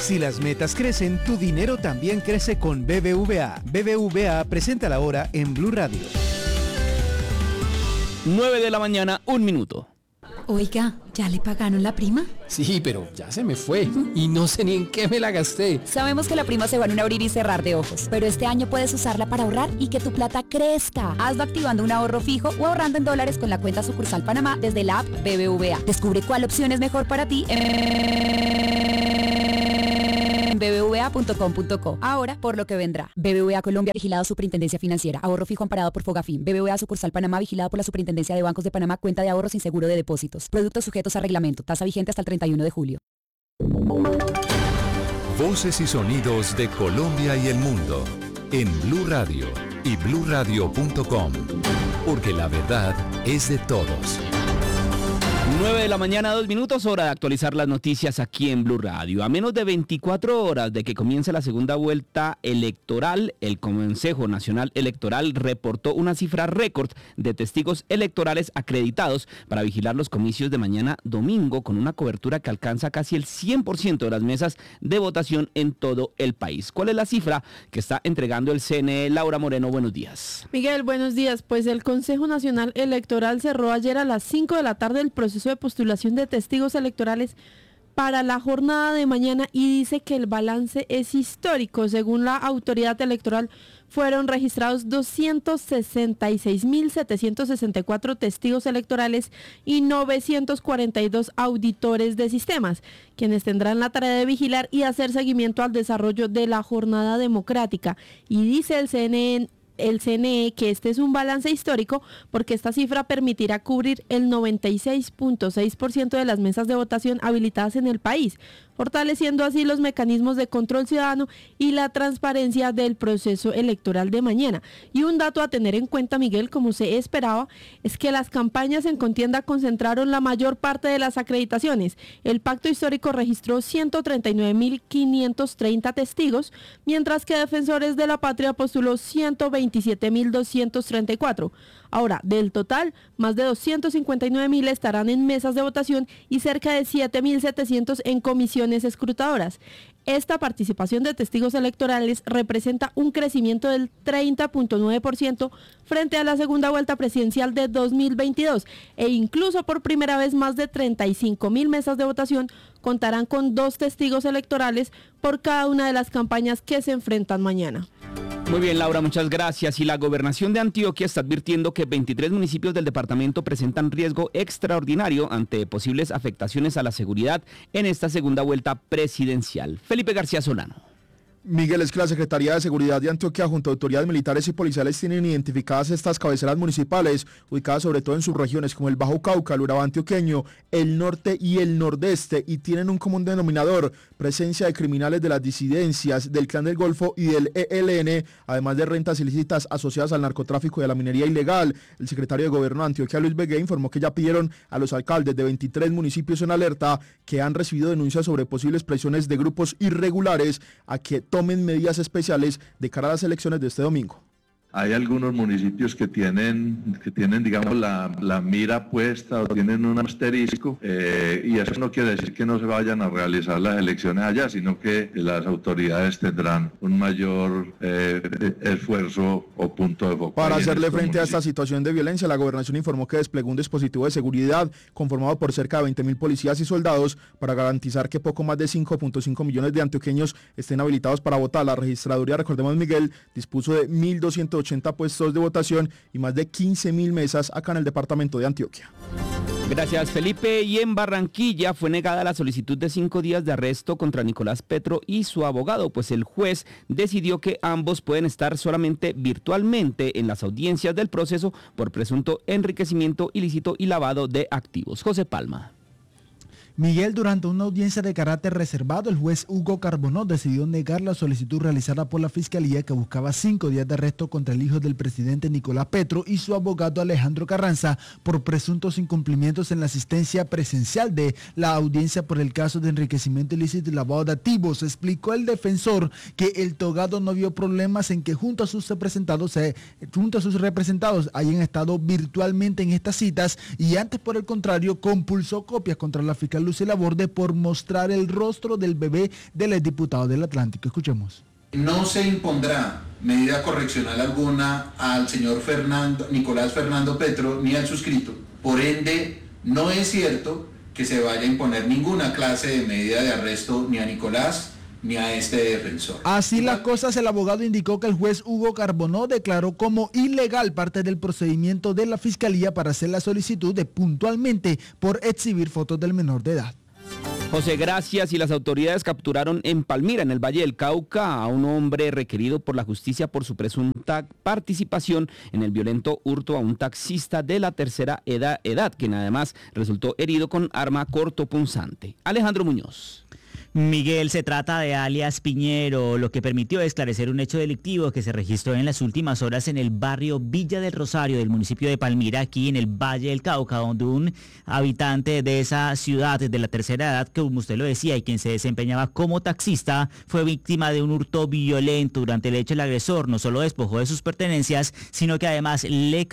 Si las metas crecen, tu dinero también crece con BBVA. BBVA presenta la hora en Blue Radio. 9 de la mañana, 1 minuto. Oiga, ¿ya le pagaron la prima? Sí, pero ya se me fue y no sé ni en qué me la gasté. Sabemos que la prima se va en un abrir y cerrar de ojos, pero este año puedes usarla para ahorrar y que tu plata crezca. Hazlo activando un ahorro fijo o ahorrando en dólares con la cuenta sucursal Panamá desde la app BBVA. Descubre cuál opción es mejor para ti en bbva.com.co. Ahora, por lo que vendrá. BBVA Colombia, vigilado Superintendencia Financiera. Ahorro fijo amparado por Fogafín. BBVA sucursal Panamá, vigilado por la Superintendencia de Bancos de Panamá. Cuenta de ahorro sin seguro de depósitos. Productos sujetos a reglamento. Tasa vigente hasta el 31 de julio. Voces y sonidos de Colombia y el mundo en Blue Radio y bluradio.com, porque la verdad es de todos. 9 de la mañana, 2 minutos, hora de actualizar las noticias aquí en Blue Radio. A menos de 24 horas de que comience la segunda vuelta electoral, el Consejo Nacional Electoral reportó una cifra récord de testigos electorales acreditados para vigilar los comicios de mañana domingo, con una cobertura que alcanza casi el 100% de las mesas de votación en todo el país. ¿Cuál es la cifra que está entregando el CNE? Laura Moreno, buenos días. Miguel, buenos días. Pues el Consejo Nacional Electoral cerró ayer a las 5 de la tarde el proceso de postulación de testigos electorales para la jornada de mañana y dice que el balance es histórico. Según la autoridad electoral, fueron registrados 266.764 testigos electorales y 942 auditores de sistemas, quienes tendrán la tarea de vigilar y hacer seguimiento al desarrollo de la jornada democrática. Y dice el CNE que este es un balance histórico porque esta cifra permitirá cubrir el 96.6% de las mesas de votación habilitadas en el país, fortaleciendo así los mecanismos de control ciudadano y la transparencia del proceso electoral de mañana. Y un dato a tener en cuenta, Miguel, como se esperaba, es que las campañas en contienda concentraron la mayor parte de las acreditaciones. El pacto histórico registró 139.530 testigos, mientras que Defensores de la Patria postuló 127.234. Ahora, del total, más de 259.000 estarán en mesas de votación y cerca de 7.700 en comisiones escrutadoras. Esta participación de testigos electorales representa un crecimiento del 30.9% frente a la segunda vuelta presidencial de 2022 e incluso por primera vez más de 35.000 mesas de votación contarán con 2 testigos electorales por cada una de las campañas que se enfrentan mañana. Muy bien, Laura, muchas gracias. Y la Gobernación de Antioquia está advirtiendo que 23 municipios del departamento presentan riesgo extraordinario ante posibles afectaciones a la seguridad en esta segunda vuelta presidencial. Felipe García Solano. Miguel, es que la Secretaría de Seguridad de Antioquia junto a autoridades militares y policiales tienen identificadas estas cabeceras municipales, ubicadas sobre todo en subregiones como el Bajo Cauca, el Urabá antioqueño, el norte y el nordeste, y tienen un común denominador: presencia de criminales de las disidencias, del Clan del Golfo y del ELN, además de rentas ilícitas asociadas al narcotráfico y a la minería ilegal. El secretario de Gobierno de Antioquia, Luis Begué, informó que ya pidieron a los alcaldes de 23 municipios en alerta que han recibido denuncias sobre posibles presiones de grupos irregulares a que tomen medidas especiales de cara a las elecciones de este domingo. Hay algunos municipios que tienen digamos, la mira puesta o tienen un asterisco, y eso no quiere decir que no se vayan a realizar las elecciones allá, sino que las autoridades tendrán un mayor esfuerzo o punto de foco. Para hacerle frente a esta situación de violencia, la Gobernación informó que desplegó un dispositivo de seguridad conformado por cerca de 20.000 policías y soldados para garantizar que poco más de 5.5 millones de antioqueños estén habilitados para votar. La registraduría, recordemos, Miguel, dispuso de 1.280 puestos de votación y más de 15.000 mesas acá en el departamento de Antioquia. Gracias, Felipe. Y en Barranquilla fue negada la solicitud de 5 días de arresto contra Nicolás Petro y su abogado, pues el juez decidió que ambos pueden estar solamente virtualmente en las audiencias del proceso por presunto enriquecimiento ilícito y lavado de activos. José Palma. Miguel, durante una audiencia de carácter reservado, el juez Hugo Carbonó decidió negar la solicitud realizada por la Fiscalía, que buscaba 5 días de arresto contra el hijo del presidente Nicolás Petro y su abogado Alejandro Carranza por presuntos incumplimientos en la asistencia presencial de la audiencia por el caso de enriquecimiento ilícito y lavado de activos. Explicó el defensor que el togado no vio problemas en que junto a sus representados hayan estado virtualmente en estas citas y antes, por el contrario, compulsó copias contra la fiscal Lucy Laborde por mostrar el rostro del bebé del exdiputado del Atlántico. Escuchemos. No se impondrá medida correccional alguna al señor Nicolás Fernando Petro ni al suscrito. Por ende, no es cierto que se vaya a imponer ninguna clase de medida de arresto ni a Nicolás ni a este defensor. Así las cosas, el abogado indicó que el juez Hugo Carbonó declaró como ilegal parte del procedimiento de la Fiscalía para hacer la solicitud de puntualmente por exhibir fotos del menor de edad. José, gracias. Y las autoridades capturaron en Palmira, en el Valle del Cauca, a un hombre requerido por la justicia por su presunta participación en el violento hurto a un taxista de la tercera edad, quien además resultó herido con arma cortopunzante. Alejandro Muñoz. Miguel, se trata de alias Piñero, lo que permitió esclarecer un hecho delictivo que se registró en las últimas horas en el barrio Villa del Rosario del municipio de Palmira, aquí en el Valle del Cauca, donde un habitante de esa ciudad de la tercera edad, que como usted lo decía, y quien se desempeñaba como taxista, fue víctima de un hurto violento. Durante el hecho, el agresor no solo despojó de sus pertenencias, sino que además le